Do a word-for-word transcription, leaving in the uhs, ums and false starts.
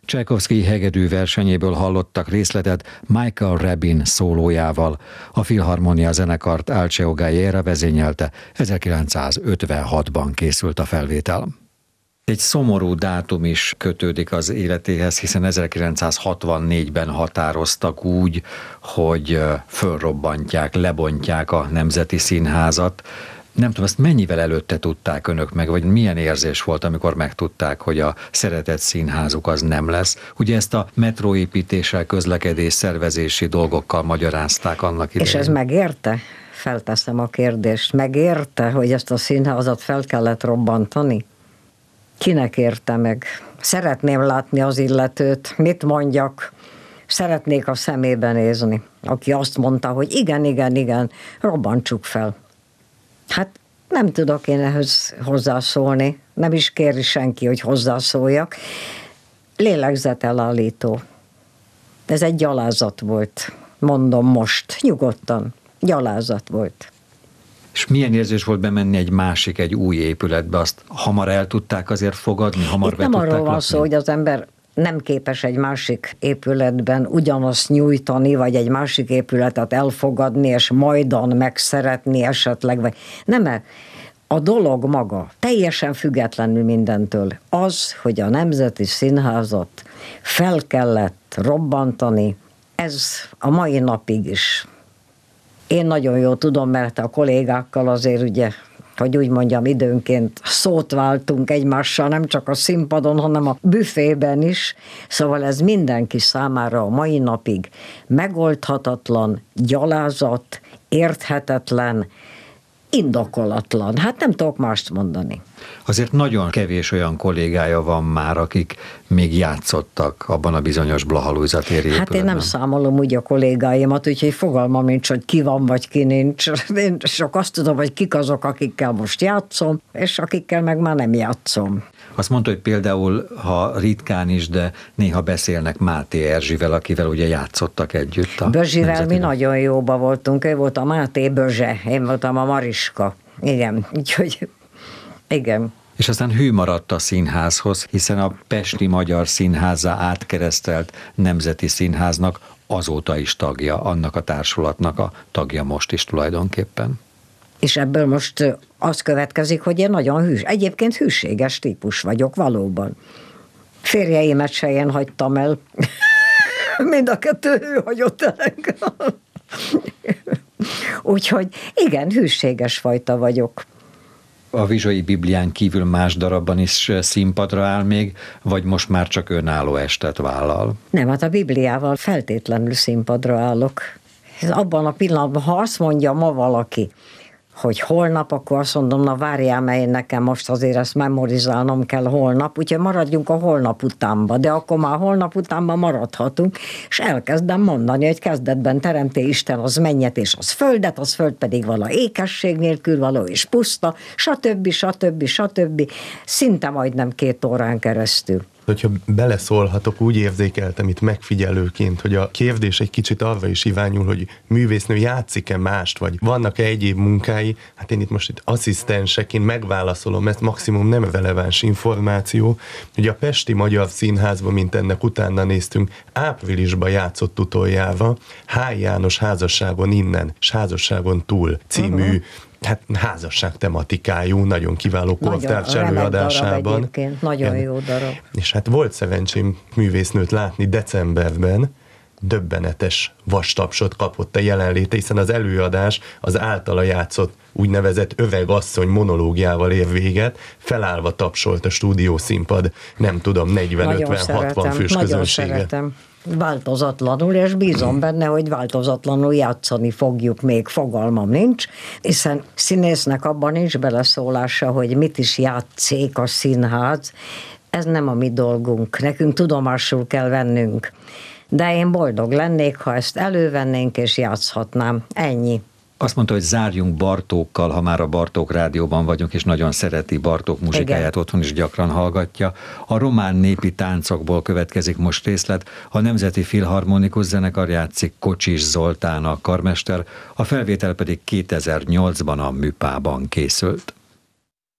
Csajkovszky hegedű versenyéből hallottak részletet Michael Rabin szólójával. A Filharmonia zenekart Alceo Gallera vezényelte, ezerkilencszázötvenhatban készült a felvétel. Egy szomorú dátum is kötődik az életéhez, hiszen ezerkilencszázhatvannégyben határoztak úgy, hogy fölrobbantják, lebontják a Nemzeti Színházat. Nem tudom, ezt mennyivel előtte tudták önök meg, vagy milyen érzés volt, amikor megtudták, hogy a szeretett színházuk az nem lesz? Ugye ezt a metróépítéssel, közlekedés szervezési dolgokkal magyarázták annak idején. És ez megérte? Felteszem a kérdést. Megérte, hogy ezt a színházat fel kellett robbantani? Kinek érte meg? Szeretném látni az illetőt, mit mondjak? Szeretnék a szemébe nézni, aki azt mondta, hogy igen, igen, igen, robbantsuk fel. Hát nem tudok én ehhez hozzászólni, nem is kéri senki, hogy hozzászóljak. Lélegzetelállító. Ez egy gyalázat volt, mondom most, nyugodtan, gyalázat volt. És milyen érzés volt bemenni egy másik, egy új épületbe? Azt hamar el tudták azért fogadni, hamar Itt be nem tudták arról van lakni? szó, hogy az ember nem képes egy másik épületben ugyanazt nyújtani, vagy egy másik épületet elfogadni, és majdan megszeretni esetleg, vagy nem, a dolog maga, teljesen függetlenül mindentől, az, hogy a Nemzeti Színházat fel kellett robbantani, ez a mai napig is. Én nagyon jól tudom, mert a kollégákkal azért ugye, hogy úgy mondjam, időnként szót váltunk egymással, nem csak a színpadon, hanem a büfében is. Szóval ez mindenki számára a mai napig megoldhatatlan, gyalázat, érthetetlen, indokolatlan. Hát nem tudok mást mondani. Azért nagyon kevés olyan kollégája van már, akik még játszottak abban a bizonyos Blaha Lujza téri épületben. Hát én nem számolom úgy a kollégáimat, úgyhogy fogalmam nincs, hogy ki van, vagy ki nincs. Én csak azt tudom, hogy kik azok, akikkel most játszom, és akikkel meg már nem játszom. Azt mondta, hogy például, ha ritkán is, de néha beszélnek Máté Erzsivel, akivel ugye játszottak együtt. A Bözsivel Nemzetiben. mi nagyon jóba voltunk, ő volt a Máté Bözse, én voltam a Mariska. Igen, úgyhogy igen. És aztán hű maradt a színházhoz, hiszen a Pesti Magyar Színházzá átkeresztelt Nemzeti Színháznak azóta is tagja, annak a társulatnak a tagja most is tulajdonképpen. És ebből most az következik, hogy én nagyon hűs, egyébként hűséges típus vagyok valóban. Férjeimet se én hagytam el. Mind a kettő ő hagyott el engem. Úgyhogy igen, hűséges fajta vagyok. A Vizsai Biblián kívül más darabban is színpadra áll még, vagy most már csak önálló estet vállal? Nem, hát a Bibliával feltétlenül színpadra állok. Abban a pillanatban, ha azt mondja ma valaki, hogy holnap, akkor azt mondom, na várjál, mert nekem most azért ezt memorizálnom kell holnap, úgyhogy maradjunk a holnap utánba, de akkor már holnap utánba maradhatunk, és elkezdem mondani, hogy kezdetben teremté Isten az mennyet és az földet, az föld pedig vala ékesség nélkül való és puszta, stb. stb. stb. Szinte majdnem két órán keresztül. Hogyha beleszólhatok, úgy érzékeltem itt megfigyelőként, hogy a kérdés egy kicsit arra is irányul, hogy művésznő játszik-e mást, vagy vannak-e egyéb munkái. Hát én itt most itt asszisztenseként megválaszolom, ezt maximum nem releváns információ, hogy a Pesti Magyar Színházban, mint ennek utána néztünk, áprilisban játszott utoljára Hály János Házasságon innen, és Házasságon túl című uh-huh. hát házasság tematikájú, nagyon kiváló kortárs előadásában. Nagyon jó darab. És hát volt szerencsém művésznőt látni decemberben, döbbenetes vastapsot kapott a jelenléte, hiszen az előadás az általa játszott úgynevezett öregasszony monológiával ér véget, felállva tapsolt a stúdiószínpad, nem tudom, negyven-ötven-hatvan fős nagyon közönsége. Szeretem. Változatlanul, és bízom benne, hogy változatlanul játszani fogjuk, még fogalmam nincs, hiszen színésznek abban nincs beleszólása, hogy mit is játszik a színház. Ez nem a mi dolgunk, nekünk tudomásul kell vennünk. De én boldog lennék, ha ezt elővennénk és játszhatnám. Ennyi. Azt mondta, hogy zárjunk Bartókkal, ha már a Bartók Rádióban vagyunk, és nagyon szereti Bartók muzsikáját, igen. Otthon is gyakran hallgatja. A román népi táncokból következik most részlet. A Nemzeti Filharmonikus Zenekar játszik, Kocsis Zoltán a karmester, a felvétel pedig kétezer-nyolcban a Műpában készült.